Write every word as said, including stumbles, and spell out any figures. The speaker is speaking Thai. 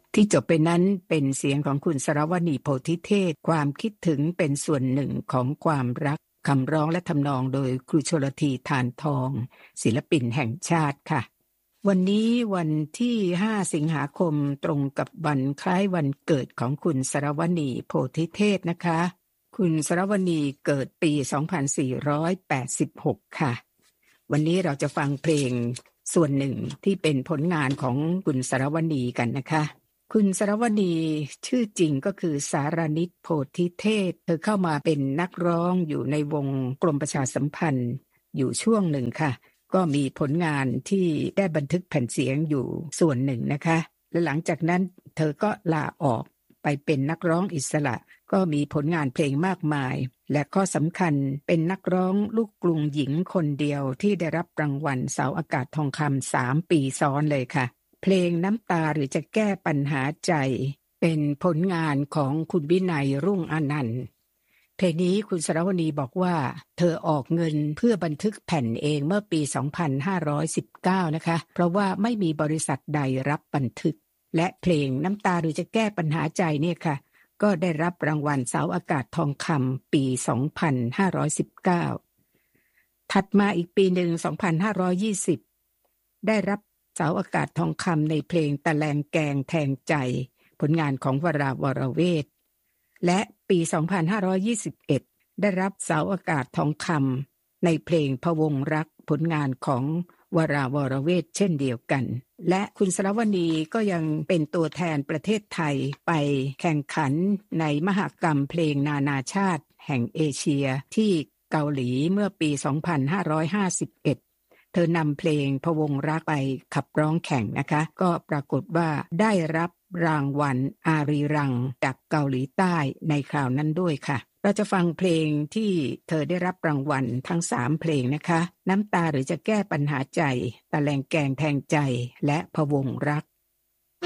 ที่จบไปนั้นเป็นเสียงของคุณสรวณีโพธิเทศความคิดถึงเป็นส่วนหนึ่งของความรักคำร้องและทำนองโดยครูชลธีทานทองศิลปินแห่งชาติค่ะวันนี้วันที่ห้าสิงหาคมตรงกับวันคล้ายวันเกิดของคุณสรวณีโพธิเทศนะคะคุณสรวณีเกิดปีสองพันสี่ร้อยแปดสิบหกค่ะวันนี้เราจะฟังเพลงส่วนหนึ่งที่เป็นผลงานของคุณสรวณีกันนะคะคุณสรวณีชื่อจริงก็คือสารนิตโพธิเทศเธอเข้ามาเป็นนักร้องอยู่ในวงกรมประชาสัมพันธ์อยู่ช่วงหนึ่งค่ะก็มีผลงานที่ได้บันทึกแผ่นเสียงอยู่ส่วนหนึ่งนะคะและหลังจากนั้นเธอก็ลาออกไปเป็นนักร้องอิสระก็มีผลงานเพลงมากมายและข้อสำคัญเป็นนักร้องลูกกรุงหญิงคนเดียวที่ได้รับรางวัลเสาอากาศทองคำสามปีซ้อนเลยค่ะเพลงน้ำตาหรือจะแก้ปัญหาใจเป็นผลงานของคุณวินัยรุ่งอนันต์เพลงนี้คุณสรวณีบอกว่าเธอออกเงินเพื่อบันทึกแผ่นเองเมื่อปีสองพันห้าร้อยสิบเก้านะคะเพราะว่าไม่มีบริษัทใดรับบันทึกและเพลงน้ำตาหรือจะแก้ปัญหาใจเนี่ยค่ะก็ได้รับรางวัลเสาอากาศทองคำปีสองพันห้าร้อยสิบเก้าถัดมาอีกปีหนึ่งสองพันห้าร้อยยี่สิบได้รับเสาอากาศทองคำในเพลงตะแลงแกงแทงใจผลงานของวราวรเวทและปีสองพันห้าร้อยยี่สิบเอ็ดได้รับเสาอากาศทองคำในเพลงพะวงรักผลงานของวราวรเวทเช่นเดียวกันและคุณสรวณีก็ยังเป็นตัวแทนประเทศไทยไปแข่งขันในมหกรรมเพลงนานาชาติแห่งเอเชียที่เกาหลีเมื่อปีสองพันห้าร้อยห้าสิบเอ็ดเธอนำเพลงพะวงรักไปขับร้องแข่งนะคะก็ปรากฏว่าได้รับรางวัลอารีรังจากเกาหลีใต้ในคราวนั้นด้วยค่ะเราจะฟังเพลงที่เธอได้รับรางวัลทั้งสามเพลงนะคะน้ำตาหรือจะแก้ปัญหาใจตะแลงแกงแทงใจและพะวงรัก